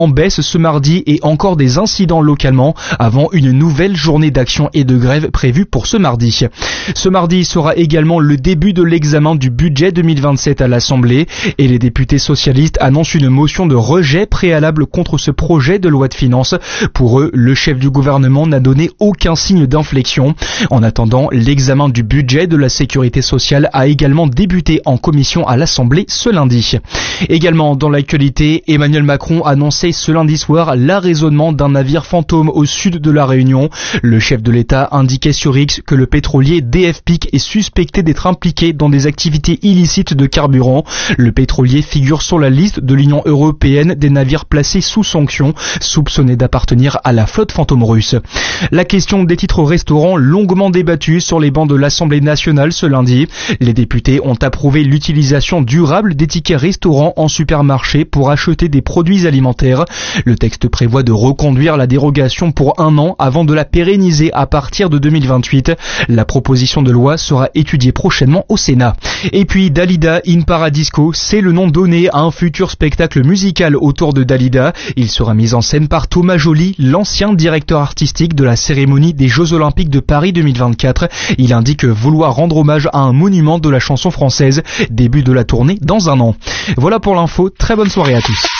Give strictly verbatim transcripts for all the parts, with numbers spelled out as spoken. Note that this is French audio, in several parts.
en baisse ce mardi et encore des incidents localement avant une nouvelle journée d'action et de grève prévue pour ce mardi. Ce mardi sera également le début de l'examen du budget deux mille vingt-sept à l'Assemblée et les députés socialistes annoncent une motion de rejet préalable contre ce projet de loi de finances. Pour eux, le chef du gouvernement n'a donné aucun signe d'inflexion. En attendant, l'examen du budget de la sécurité sociale a également débuté en commission à l'Assemblée ce lundi. Également dans l'actualité, Emmanuel Macron a annoncé ce lundi soir l'arraisonnement d'un navire fantôme au sud de la Réunion. Le chef de l'État indiquait sur X que le pétrolier D F P I C est suspecté d'être impliqué dans des activités illicites de carburant. Le pétrolier figure sur la liste de l'Union européenne des navires placés sous sanction, soupçonnés d'appartenir à la flotte fantôme russe. La question des titres restaurants longuement débattue sur les bancs de l'Assemblée nationale ce lundi. Les députés ont approuvé l'utilisation durable des tickets restaurants en supermarché pour acheter des produits alimentaires. Le texte prévoit de reconduire la dérogation pour un an avant de la pérenniser à partir de deux mille vingt-huit. La proposition de loi sera étudiée prochainement au Sénat. Et puis Dalida in Paradisco, c'est le nom donné à un futur spectacle musical autour de Dalida. Il sera mis en scène par Thomas Joly, l'ancien directeur artistique de la cérémonie des Jeux Olympiques de Paris deux mille vingt-quatre. Il indique vouloir rendre hommage à un monument de la chanson française. Début de la tournée dans un an. Voilà pour l'info, très bonne soirée à tous.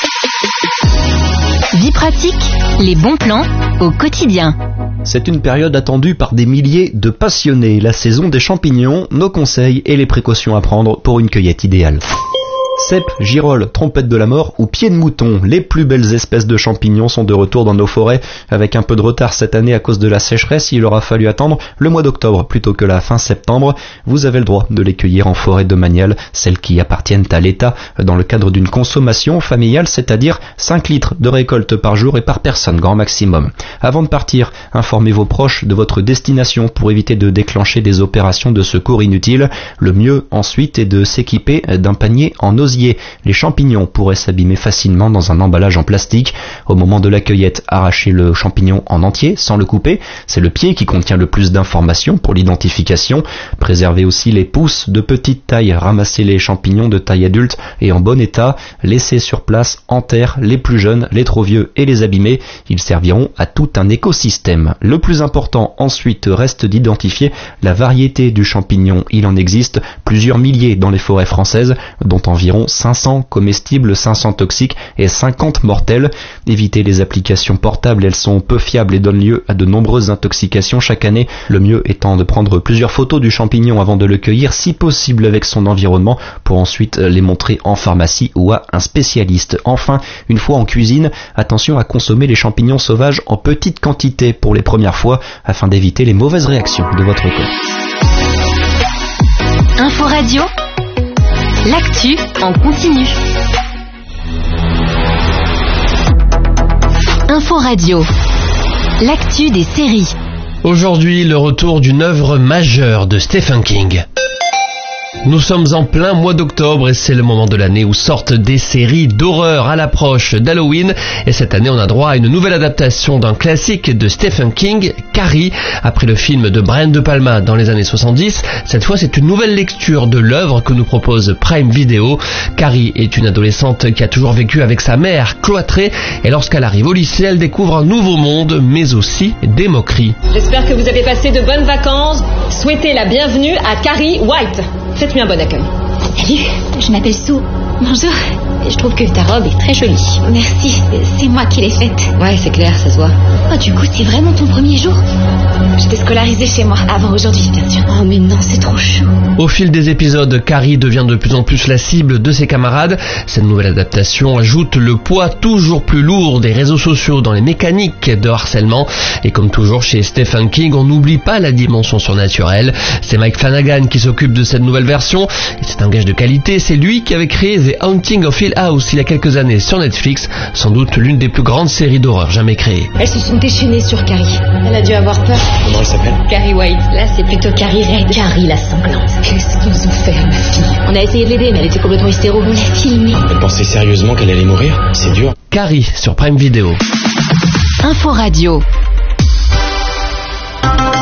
Vie pratique, les bons plans au quotidien. C'est une période attendue par des milliers de passionnés. La saison des champignons, nos conseils et les précautions à prendre pour une cueillette idéale. Cèpes, girolles, trompettes de la mort ou pieds de mouton, les plus belles espèces de champignons sont de retour dans nos forêts. Avec un peu de retard cette année à cause de la sécheresse, il aura fallu attendre le mois d'octobre plutôt que la fin septembre. Vous avez le droit de les cueillir en forêt domaniale, celles qui appartiennent à l'État, dans le cadre d'une consommation familiale, c'est-à-dire cinq litres de récolte par jour et par personne, grand maximum. Avant de partir, informez vos proches de votre destination pour éviter de déclencher des opérations de secours inutiles. Le mieux ensuite est de s'équiper d'un panier en osier. Les champignons pourraient s'abîmer facilement dans un emballage en plastique. Au moment de la cueillette, arrachez le champignon en entier sans le couper. C'est le pied qui contient le plus d'informations pour l'identification. Préservez aussi les pousses de petite taille. Ramassez les champignons de taille adulte et en bon état. Laissez sur place en terre les plus jeunes, les trop vieux et les abîmés. Ils serviront à tout un écosystème. Le plus important ensuite reste d'identifier la variété du champignon. Il en existe plusieurs milliers dans les forêts françaises, dont environ cinq cents comestibles, cinq cents toxiques et cinquante mortels. Évitez les applications portables, elles sont peu fiables et donnent lieu à de nombreuses intoxications chaque année. Le mieux étant de prendre plusieurs photos du champignon avant de le cueillir, si possible avec son environnement, pour ensuite les montrer en pharmacie ou à un spécialiste. Enfin, une fois en cuisine, attention à consommer les champignons sauvages en petite quantité pour les premières fois afin d'éviter les mauvaises réactions de votre corps. Info Radio, l'actu en continu. Info Radio, l'actu des séries. Aujourd'hui, le retour d'une œuvre majeure de Stephen King. Nous sommes en plein mois d'octobre et c'est le moment de l'année où sortent des séries d'horreur à l'approche d'Halloween. Et cette année, on a droit à une nouvelle adaptation d'un classique de Stephen King, Carrie. Après le film de Brian De Palma dans les années soixante-dix, cette fois c'est une nouvelle lecture de l'œuvre que nous propose Prime Video. Carrie est une adolescente qui a toujours vécu avec sa mère cloîtrée et lorsqu'elle arrive au lycée, elle découvre un nouveau monde, mais aussi des moqueries. J'espère que vous avez passé de bonnes vacances. Souhaitez la bienvenue à Carrie White. Faites-lui un bon accueil. Salut, je m'appelle Sue. Bonjour. Je trouve que ta robe est très jolie. Merci, c'est moi qui l'ai faite. Ouais, c'est clair, ça se voit. Oh, du coup, c'est vraiment ton premier jour? J'étais scolarisée chez moi, avant aujourd'hui, bien sûr. Oh, mais non, c'est trop chaud. Au fil des épisodes, Carrie devient de plus en plus la cible de ses camarades. Cette nouvelle adaptation ajoute le poids toujours plus lourd des réseaux sociaux dans les mécaniques de harcèlement. Et comme toujours chez Stephen King, on n'oublie pas la dimension surnaturelle. C'est Mike Flanagan qui s'occupe de cette nouvelle version. Et c'est un gage de qualité. C'est lui qui avait créé The Haunting of Hill House il y a quelques années sur Netflix. Sans doute l'une des plus grandes séries d'horreur jamais créées. Elles se sont déchaînées sur Carrie. Elle a dû avoir peur. Comment elle s'appelle? Carrie White. Là, c'est plutôt Carrie Red. Carrie la sanglante. Qu'est-ce qu'ils nous ont fait à ma fille? On a essayé de l'aider, mais elle était complètement hystéro. On l'a filmée. Elle pensait sérieusement qu'elle allait mourir? C'est dur. Carrie sur Prime Video. Info Radio.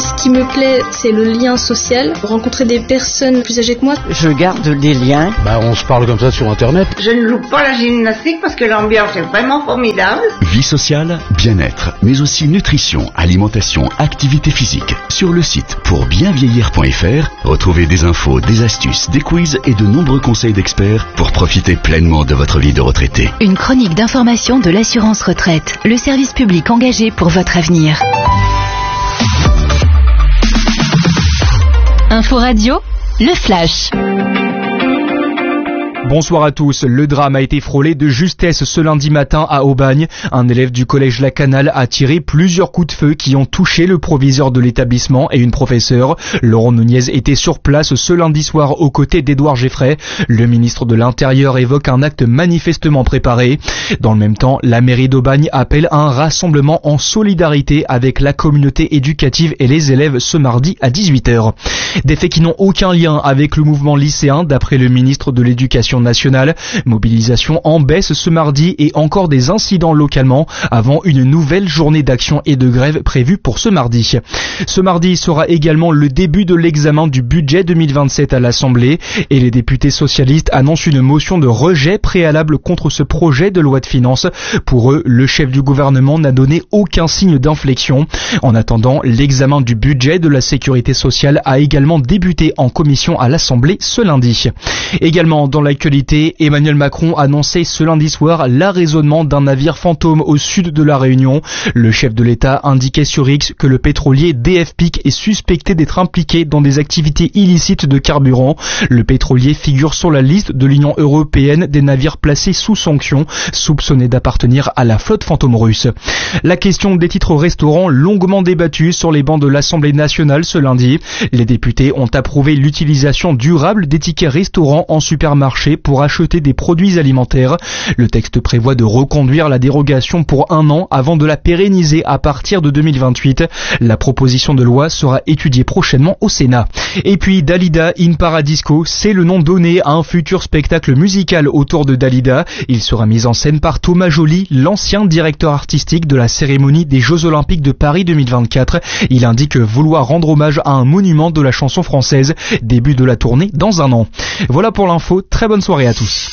Ce qui me plaît, c'est le lien social, rencontrer des personnes plus âgées que moi. Je garde des liens. Bah, on se parle comme ça sur Internet. Je ne loupe pas la gymnastique parce que l'ambiance est vraiment formidable. Vie sociale, bien-être, mais aussi nutrition, alimentation, activité physique. Sur le site pour bien vieillir point f r, retrouvez des infos, des astuces, des quiz et de nombreux conseils d'experts pour profiter pleinement de votre vie de retraité. Une chronique d'information de l'assurance retraite, le service public engagé pour votre avenir. Info Radio, le flash. Bonsoir à tous. Le drame a été frôlé de justesse ce lundi matin à Aubagne. Un élève du collège La Canale a tiré plusieurs coups de feu qui ont touché le proviseur de l'établissement et une professeure. Laurent Nunez était sur place ce lundi soir aux côtés d'Édouard Geffray. Le ministre de l'Intérieur évoque un acte manifestement préparé. Dans le même temps, la mairie d'Aubagne appelle à un rassemblement en solidarité avec la communauté éducative et les élèves ce mardi à dix-huit heures. Des faits qui n'ont aucun lien avec le mouvement lycéen d'après le ministre de l'Éducation nationale. Mobilisation en baisse ce mardi et encore des incidents localement avant une nouvelle journée d'action et de grève prévue pour ce mardi. Ce mardi sera également le début de l'examen du budget deux mille vingt-sept à l'Assemblée et les députés socialistes annoncent une motion de rejet préalable contre ce projet de loi de finances. Pour eux, le chef du gouvernement n'a donné aucun signe d'inflexion. En attendant, l'examen du budget de la sécurité sociale a également débuté en commission à l'Assemblée ce lundi. Également dans l'actualité, Emmanuel Macron a annoncé ce lundi soir l'arraisonnement d'un navire fantôme au sud de la Réunion. Le chef de l'État indiquait sur X que le pétrolier D F P I C est suspecté d'être impliqué dans des activités illicites de carburant. Le pétrolier figure sur la liste de l'Union européenne des navires placés sous sanction, soupçonnés d'appartenir à la flotte fantôme russe. La question des titres restaurants longuement débattue sur les bancs de l'Assemblée nationale ce lundi. Les députés ont approuvé l'utilisation durable des tickets restaurants en supermarché pour acheter des produits alimentaires. Le texte prévoit de reconduire la dérogation pour un an avant de la pérenniser à partir de deux mille vingt-huit. La proposition de loi sera étudiée prochainement au Sénat. Et puis Dalida in Paradisco, c'est le nom donné à un futur spectacle musical autour de Dalida. Il sera mis en scène par Thomas Joly, l'ancien directeur artistique de la cérémonie des Jeux Olympiques de Paris deux mille vingt-quatre. Il indique vouloir rendre hommage à un monument de la chanson française. Début de la tournée dans un an. Voilà pour l'info. Très bonne soirée à tous.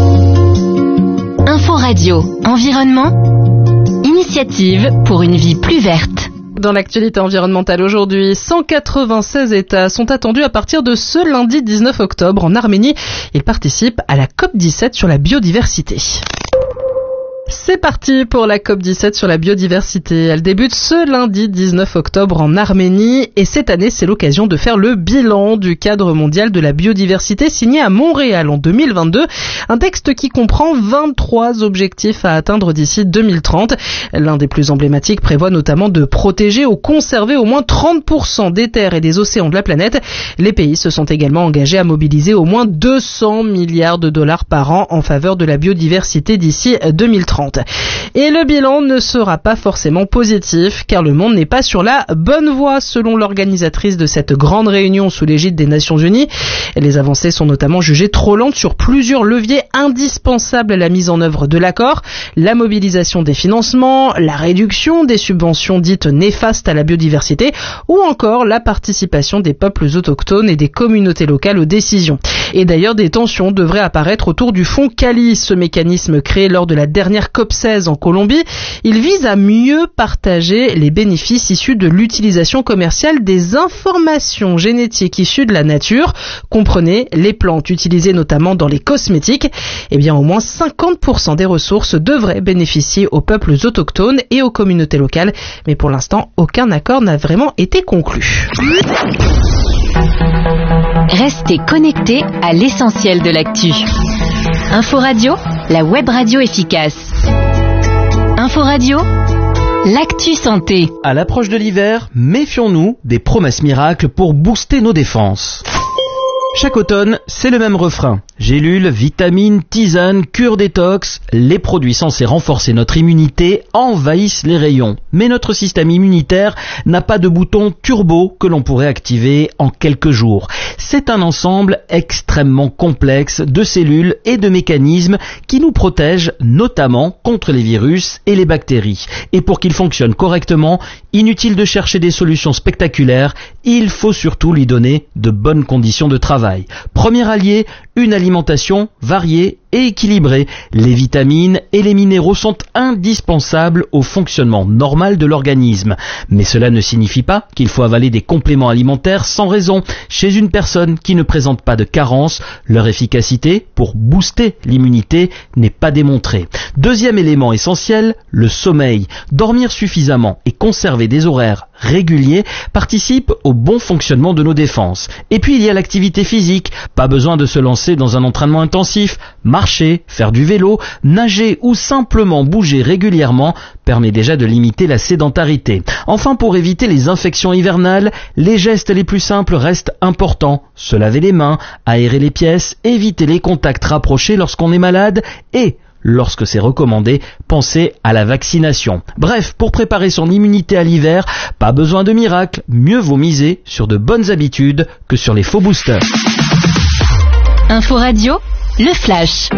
Info Radio, environnement, initiative pour une vie plus verte. Dans l'actualité environnementale aujourd'hui, cent quatre-vingt-seize États sont attendus à partir de ce lundi dix-neuf octobre en Arménie. Ils participent à la COP dix-sept sur la biodiversité. C'est parti pour la COP dix-sept sur la biodiversité. Elle débute ce lundi dix-neuf octobre en Arménie et cette année, c'est l'occasion de faire le bilan du cadre mondial de la biodiversité signé à Montréal en deux mille vingt-deux. Un texte qui comprend vingt-trois objectifs à atteindre d'ici deux mille trente. L'un des plus emblématiques prévoit notamment de protéger ou conserver au moins trente pour cent des terres et des océans de la planète. Les pays se sont également engagés à mobiliser au moins deux cents milliards de dollars par an en faveur de la biodiversité d'ici deux mille trente. Et le bilan ne sera pas forcément positif, car le monde n'est pas sur la bonne voie, selon l'organisatrice de cette grande réunion sous l'égide des Nations Unies. Les avancées sont notamment jugées trop lentes sur plusieurs leviers indispensables à la mise en œuvre de l'accord, la mobilisation des financements, la réduction des subventions dites néfastes à la biodiversité, ou encore la participation des peuples autochtones et des communautés locales aux décisions. Et d'ailleurs, des tensions devraient apparaître autour du fonds Cali, ce mécanisme créé lors de la dernière COP seize en Colombie. Il vise à mieux partager les bénéfices issus de l'utilisation commerciale des informations génétiques issues de la nature. Comprenez les plantes utilisées notamment dans les cosmétiques. Eh bien, au moins cinquante pour cent des ressources devraient bénéficier aux peuples autochtones et aux communautés locales. Mais pour l'instant, aucun accord n'a vraiment été conclu. Restez connectés à l'essentiel de l'actu. Info Radio, la web radio efficace. Info Radio, l'actu santé. À l'approche de l'hiver, méfions-nous des promesses miracles pour booster nos défenses. Chaque automne, c'est le même refrain. Gélules, vitamines, tisanes, cure détox, les produits censés renforcer notre immunité envahissent les rayons. Mais notre système immunitaire n'a pas de bouton turbo que l'on pourrait activer en quelques jours. C'est un ensemble extrêmement complexe de cellules et de mécanismes qui nous protègent notamment contre les virus et les bactéries. Et pour qu'il fonctionne correctement, inutile de chercher des solutions spectaculaires, il faut surtout lui donner de bonnes conditions de travail. Premier allié, une alimentation variée et équilibrée. Les vitamines et les minéraux sont indispensables au fonctionnement normal de l'organisme. Mais cela ne signifie pas qu'il faut avaler des compléments alimentaires sans raison. Chez une personne qui ne présente pas de carence, leur efficacité pour booster l'immunité n'est pas démontrée. Deuxième élément essentiel, le sommeil. Dormir suffisamment et conserver des horaires réguliers participe au bon fonctionnement de nos défenses. Et puis il y a l'activité physique. Pas besoin de se lancer dans un entraînement intensif. Marcher, faire du vélo, nager ou simplement bouger régulièrement permet déjà de limiter la sédentarité. Enfin, pour éviter les infections hivernales, les gestes les plus simples restent importants. Se laver les mains, aérer les pièces, éviter les contacts rapprochés lorsqu'on est malade et lorsque c'est recommandé, pensez à la vaccination. Bref, pour préparer son immunité à l'hiver, pas besoin de miracle, mieux vaut miser sur de bonnes habitudes que sur les faux boosters. Info Radio, le flash.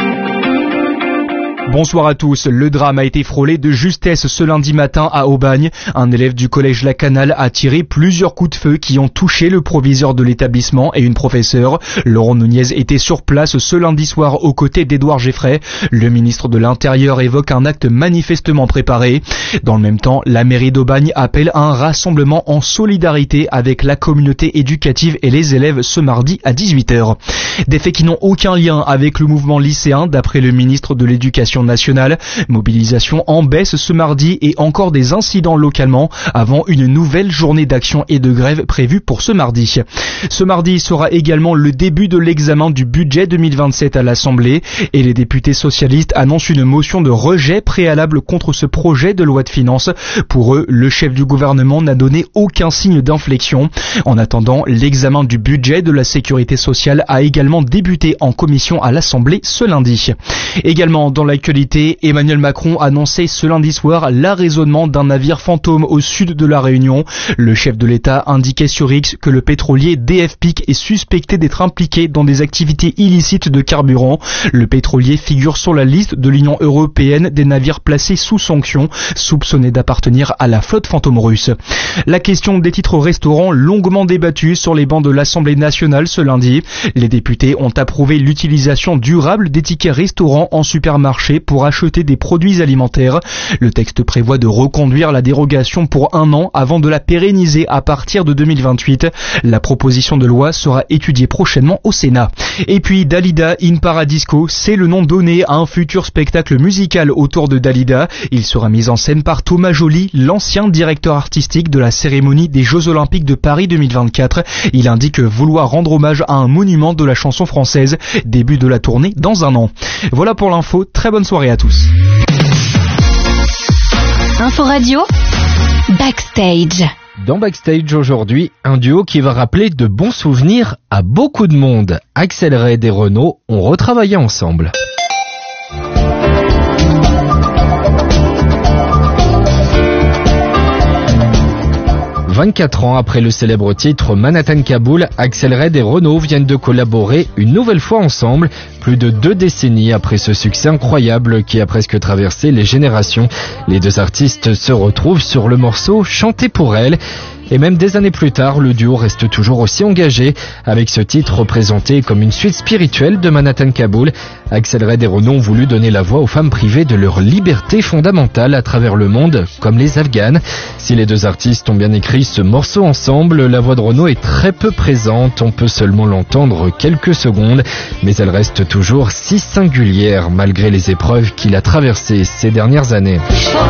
Bonsoir à tous. Le drame a été frôlé de justesse ce lundi matin à Aubagne. Un élève du collège La Canale a tiré plusieurs coups de feu qui ont touché le proviseur de l'établissement et une professeure. Laurent Nunez était sur place ce lundi soir aux côtés d'Édouard Geffray. Le ministre de l'Intérieur évoque un acte manifestement préparé. Dans le même temps, la mairie d'Aubagne appelle à un rassemblement en solidarité avec la communauté éducative et les élèves ce mardi à dix-huit heures. Des faits qui n'ont aucun lien avec le mouvement lycéen d'après le ministre de l'Éducation nationale. Mobilisation en baisse ce mardi et encore des incidents localement avant une nouvelle journée d'action et de grève prévue pour ce mardi. Ce mardi sera également le début de l'examen du budget deux mille vingt-sept à l'Assemblée et les députés socialistes annoncent une motion de rejet préalable contre ce projet de loi de finances. Pour eux, le chef du gouvernement n'a donné aucun signe d'inflexion. En attendant, l'examen du budget de la sécurité sociale a également débuté en commission à l'Assemblée ce lundi. Également dans l'actualité, Emmanuel Macron a annoncé ce lundi soir l'arraisonnement d'un navire fantôme au sud de la Réunion. Le chef de l'État indiquait sur X que le pétrolier D F P I C est suspecté d'être impliqué dans des activités illicites de carburant. Le pétrolier figure sur la liste de l'Union européenne des navires placés sous sanction, soupçonnés d'appartenir à la flotte fantôme russe. La question des titres restaurants longuement débattue sur les bancs de l'Assemblée nationale ce lundi. Les députés ont approuvé l'utilisation durable des tickets restaurants en supermarché pour acheter des produits alimentaires. Le texte prévoit de reconduire la dérogation pour un an avant de la pérenniser à partir de deux mille vingt-huit. La proposition de loi sera étudiée prochainement au Sénat. Et puis Dalida in Paradisco, c'est le nom donné à un futur spectacle musical autour de Dalida. Il sera mis en scène par Thomas Joly, l'ancien directeur artistique de la cérémonie des Jeux Olympiques de Paris deux mille vingt-quatre. Il indique vouloir rendre hommage à un monument de la chanson française. Début de la tournée dans un an. Voilà pour l'info, très bonne soirée à tous. Info Radio, Backstage. Dans Backstage aujourd'hui, un duo qui va rappeler de bons souvenirs à beaucoup de monde. Axel Red et Renaud ont retravaillé ensemble. vingt-quatre ans après le célèbre titre Manhattan Kaboul, Axel Red et Renaud viennent de collaborer une nouvelle fois ensemble, plus de deux décennies après ce succès incroyable qui a presque traversé les générations. Les deux artistes se retrouvent sur le morceau Chanter pour elle. Et même des années plus tard, le duo reste toujours aussi engagé, avec ce titre représenté comme une suite spirituelle de Manhattan Kaboul. Axel Red et Renaud ont voulu donner la voix aux femmes privées de leur liberté fondamentale à travers le monde, comme les Afghanes. Si les deux artistes ont bien écrit ce morceau ensemble, la voix de Renaud est très peu présente, on peut seulement l'entendre quelques secondes, mais elle reste toujours si singulière malgré les épreuves qu'il a traversées ces dernières années.